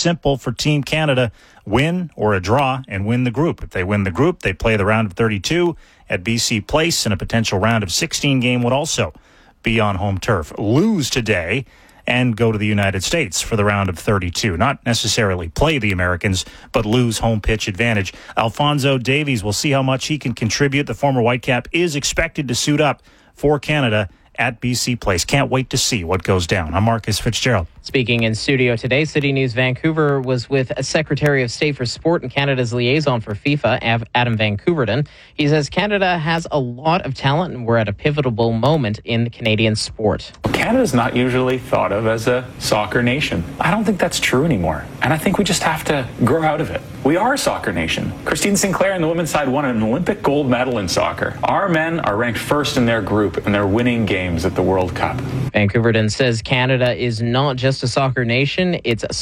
simple for Team Canada. Win or a draw and win the group. If they win the group, they play the round of 32 at BC Place, and a potential round of 16 game would also be on home turf. Lose today and go to the United States for the round of 32. Not necessarily play the Americans, but lose home pitch advantage. Alphonso Davies, will see how much he can contribute. The former Whitecap is expected to suit up for Canada at BC Place. Can't wait to see what goes down. I'm Marcus Fitzgerald. Speaking in studio today, City News Vancouver was with Secretary of State for Sport and Canada's liaison for FIFA, Adam Van Couverden. He says Canada has a lot of talent and we're at a pivotal moment in Canadian sport. Canada's not usually thought of as a soccer nation. I don't think that's true anymore. And I think we just have to grow out of it. We are a soccer nation. Christine Sinclair and the women's side won an Olympic gold medal in soccer. Our men are ranked first in their group and they're winning games at the World Cup. Van Couverden says Canada is not just a soccer nation, it's a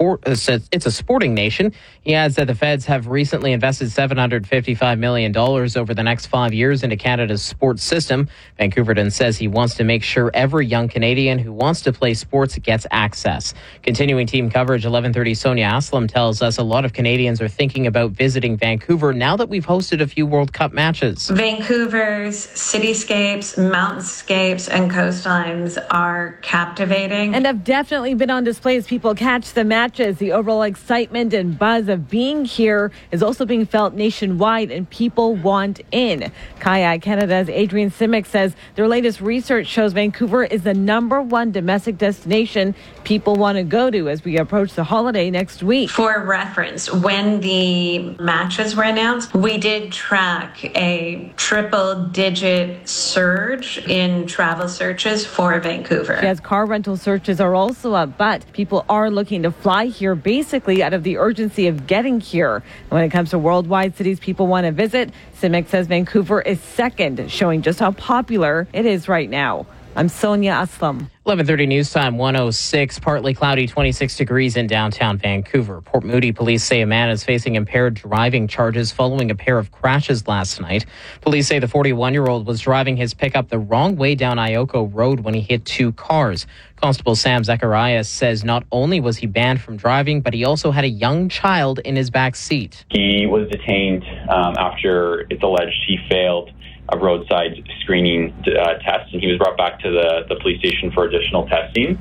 sporting nation. He adds that the Feds have recently invested $755 million over the next 5 years into Canada's sports system. Van Couverden says he wants to make sure every young Canadian who wants to play sports gets access. Continuing team coverage, 11:30, Sonia Aslam tells us a lot of Canadians are thinking about visiting Vancouver now that we've hosted a few World Cup matches. Vancouver's cityscapes, mountainscapes, and coastlines are captivating and have definitely been on display as people catch the matches. The overall excitement and buzz of being here is also being felt nationwide, and people want in. Kayak Canada's Adrian Simic says their latest research shows Vancouver is the #1 domestic destination people want to go to as we approach the holiday next week. For reference, when the matches were announced, we did track a triple-digit surge in travel searches for Vancouver. Yes, car rental searches are also up, but people are looking to fly here basically out of the urgency of getting here. When it comes to worldwide cities people want to visit, Simic says Vancouver is second, showing just how popular it is right now. I'm Sonia Aslam. 11:30 news time, 106, partly cloudy, 26 degrees in downtown Vancouver. Port Moody police say a man is facing impaired driving charges following a pair of crashes last night. Police say the 41-year-old was driving his pickup the wrong way down Ioko Road when he hit two cars. Constable Sam Zacharias says not only was he banned from driving, but he also had a young child in his back seat. He was detained after it's alleged he failed a roadside screening test, and he was brought back to the police station for additional testing.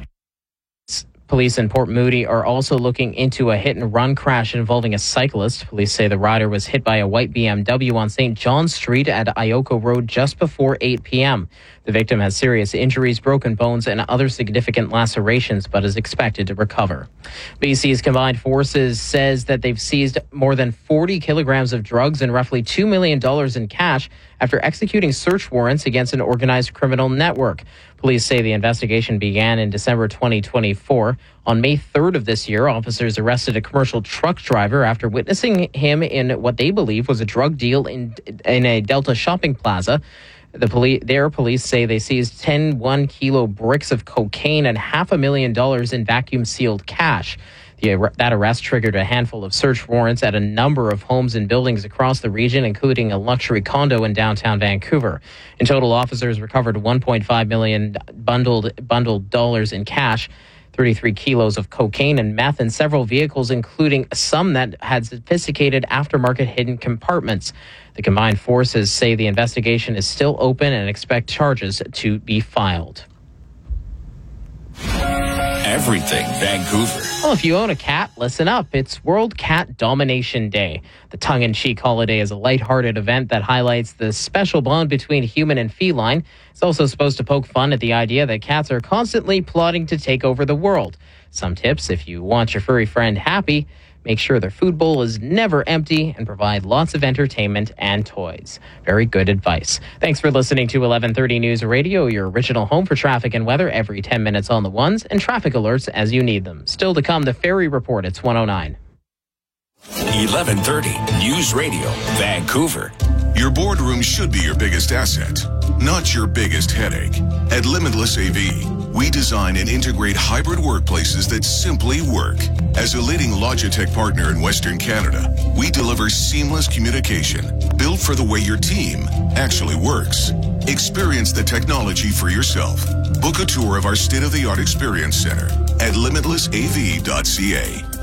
Police in Port Moody are also looking into a hit-and-run crash involving a cyclist. Police say the rider was hit by a white BMW on St. John Street at Ioko Road just before 8 p.m. The victim has serious injuries, broken bones, and other significant lacerations, but is expected to recover. BC's Combined Forces says that they've seized more than 40 kilograms of drugs and roughly $2 million in cash after executing search warrants against an organized criminal network. Police say the investigation began in December 2024. On May 3rd of this year, officers arrested a commercial truck driver after witnessing him in what they believe was a drug deal in a Delta shopping plaza. Their police say they seized 10 1-kilo bricks of cocaine and $500,000 in vacuum-sealed cash. That arrest triggered a handful of search warrants at a number of homes and buildings across the region, including a luxury condo in downtown Vancouver. In total, officers recovered $1.5 million bundled dollars in cash, 33 kilos of cocaine and meth, and several vehicles, including some that had sophisticated aftermarket hidden compartments. The Combined Forces say the investigation is still open and expect charges to be filed. Everything Vancouver. Well, if you own a cat, listen up. It's World Cat Domination Day. The tongue-in-cheek holiday is a lighthearted event that highlights the special bond between human and feline. It's also supposed to poke fun at the idea that cats are constantly plotting to take over the world. Some tips if you want your furry friend happy: make sure their food bowl is never empty and provide lots of entertainment and toys. Very good advice. Thanks for listening to 1130 News Radio, your original home for traffic and weather every 10 minutes on the ones, and traffic alerts as you need them. Still to come, the Ferry Report. It's 109. 1130 News Radio, Vancouver. Your boardroom should be your biggest asset, not your biggest headache. At Limitless AV, we design and integrate hybrid workplaces that simply work. As a leading Logitech partner in Western Canada, we deliver seamless communication built for the way your team actually works. Experience the technology for yourself. Book a tour of our state-of-the-art experience center at limitlessav.ca.